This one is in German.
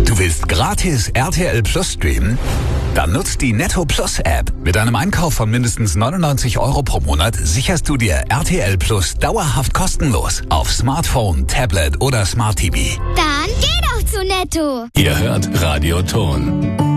Du willst gratis RTL Plus streamen? Dann nutzt die Netto Plus App. Mit einem Einkauf von mindestens 99 € pro Monat sicherst du dir RTL Plus dauerhaft kostenlos auf Smartphone, Tablet oder Smart TV. Dann geh doch zu Netto. Ihr hört Radio Ton.